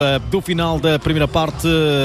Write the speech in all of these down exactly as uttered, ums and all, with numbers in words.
Do final da primeira parte,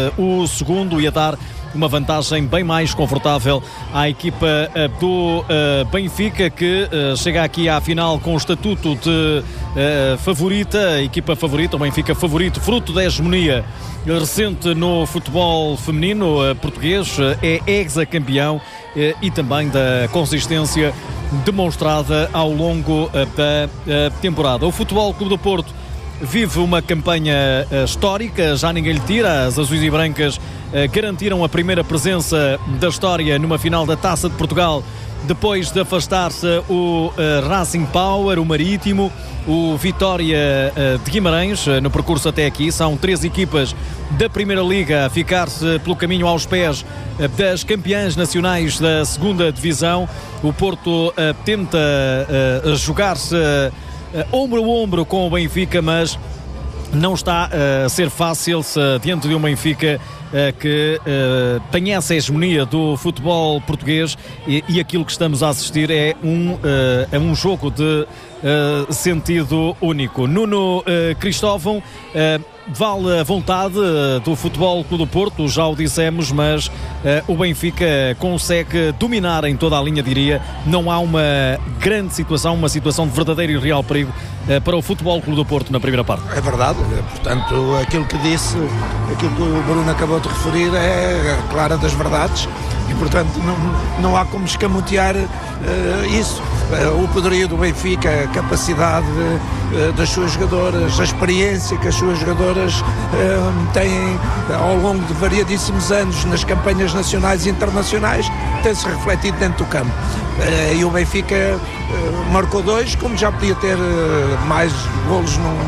o segundo ia dar uma vantagem bem mais confortável à equipa do Benfica, que chega aqui à final com o estatuto de favorita, a equipa favorita, o Benfica favorito, fruto da hegemonia recente no futebol feminino português, é ex-campeão e também da consistência demonstrada ao longo da temporada. O Futebol Clube do Porto vive uma campanha uh, histórica, já ninguém lhe tira. As azuis e brancas uh, garantiram a primeira presença da história numa final da Taça de Portugal, depois de afastar-se o uh, Racing Power, o Marítimo, o Vitória uh, de Guimarães, uh, no percurso até aqui. São três equipas da Primeira Liga a ficar-se pelo caminho aos pés uh, das campeãs nacionais da segunda Divisão. O Porto uh, tenta uh, jogar-se uh, Uh, ombro a ombro com o Benfica, mas não está uh, a ser fácil se, uh, diante de um Benfica uh, que uh, tem essa hegemonia do futebol português e, e aquilo que estamos a assistir é um, uh, é um jogo de uh, sentido único. Nuno uh, Cristóvão, uh, vale a vontade uh, do Futebol Clube do Porto, já o dissemos, mas uh, o Benfica consegue dominar em toda a linha, diria. Não há uma grande situação, uma situação de verdadeiro e real perigo uh, para o Futebol Clube do Porto na primeira parte. É verdade, portanto, aquilo que disse, aquilo que o Bruno acabou de referir é clara das verdades e, portanto, não, não há como escamotear uh, isso. Uh, o poderio do Benfica, a capacidade uh, das suas jogadoras, a experiência que as suas jogadoras uh, têm ao longo de variadíssimos anos nas campanhas nacionais e internacionais, tem-se refletido dentro do campo. Uh, e o Benfica uh, marcou dois, como já podia ter uh, mais golos no,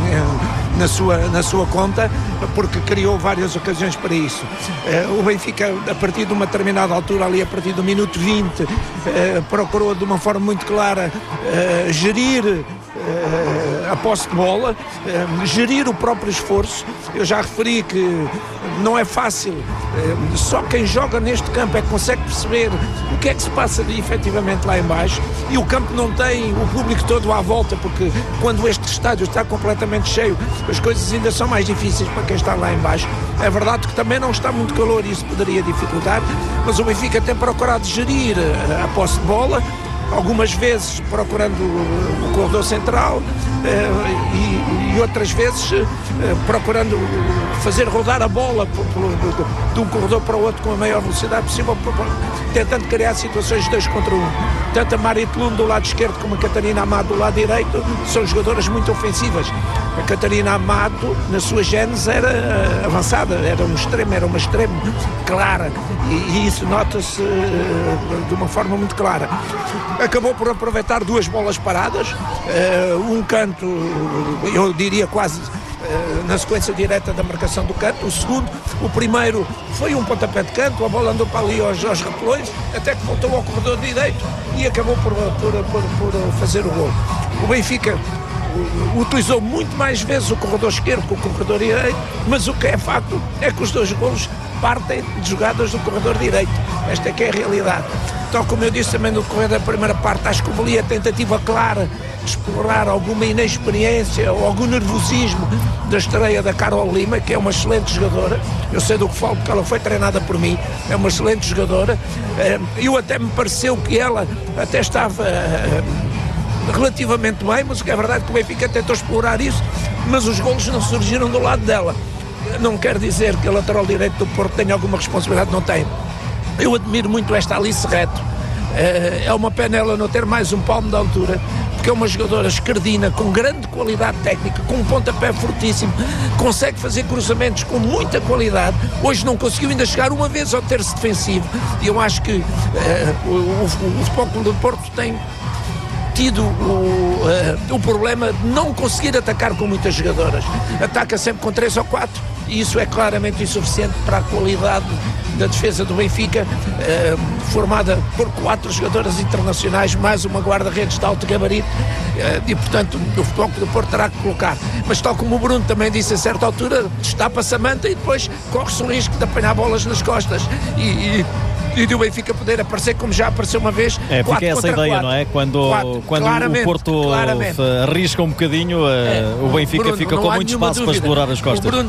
no, na, sua, na sua conta, porque criou várias ocasiões para isso. Uh, o Benfica, a partir de uma determinada altura, ali a partir do minuto vinte, uh, procurou de uma forma muito clara uh, gerir uh, a posse de bola, uh, gerir o próprio esforço. Eu já referi que não é fácil, uh, só quem joga neste campo é que consegue perceber o que é que se passa de, efetivamente lá em baixo, e o campo não tem o público todo à volta, porque quando este estádio está completamente cheio, as coisas ainda são mais difíceis para quem está lá em baixo. É verdade que também não está muito calor e isso poderia dificultar, mas o Benfica tem procurado gerir a posse de bola, algumas vezes procurando o corredor central e, e outras vezes procurando fazer rodar a bola de um corredor para o outro com a maior velocidade possível, tentando criar situações de dois contra um. Tanto a Marit Lund do lado esquerdo como a Catarina Amado do lado direito são jogadoras muito ofensivas. A Catarina Amado, na sua gênese, era avançada, era um extremo, era uma extremo clara, e, e isso nota-se uh, de uma forma muito clara. Acabou por aproveitar duas bolas paradas, uh, um canto, eu diria quase uh, na sequência direta da marcação do canto, o segundo, o primeiro foi um pontapé de canto, a bola andou para ali aos, aos repelões, até que voltou ao corredor direito e acabou por, por, por, por fazer o gol. O Benfica utilizou muito mais vezes o corredor esquerdo que o corredor direito, mas o que é facto é que os dois golos partem de jogadas do corredor direito. Esta é que é a realidade. Tal como eu disse também no decorrer da primeira parte, acho que houve a tentativa clara de explorar alguma inexperiência ou algum nervosismo da estreia da Carol Lima, que é uma excelente jogadora. Eu sei do que falo porque ela foi treinada por mim, é uma excelente jogadora. Eu até me pareceu que ela até estava relativamente bem, mas o que é verdade é que o Benfica tentou explorar isso, mas os golos não surgiram do lado dela. Não quer dizer que a lateral direito do Porto tenha alguma responsabilidade, não tem. Eu admiro muito esta Alice Reto. É uma pena ela não ter mais um palmo de altura, porque é uma jogadora esquerdina, com grande qualidade técnica, com um pontapé fortíssimo, consegue fazer cruzamentos com muita qualidade. Hoje não conseguiu ainda chegar uma vez ao terço defensivo, e eu acho que uh, o, o, o Futebol Clube do Porto tem tido o, uh, o problema de não conseguir atacar com muitas jogadoras. Ataca sempre com três ou quatro, e isso é claramente insuficiente para a qualidade da defesa do Benfica, uh, formada por quatro jogadoras internacionais, mais uma guarda-redes de alto gabarito, uh, e portanto o Futebol Clube do Porto terá que colocar. Mas tal como o Bruno também disse, a certa altura destapa-se a manta e depois corre-se o risco de apanhar bolas nas costas, e, e e do Benfica poder aparecer como já apareceu uma vez. É, porque é essa ideia, quatro. não é? Quando, quatro. quando o Porto claramente. arrisca um bocadinho, é, o Benfica Bruno, fica com muito espaço dúvida. Para explorar as costas. O Bruno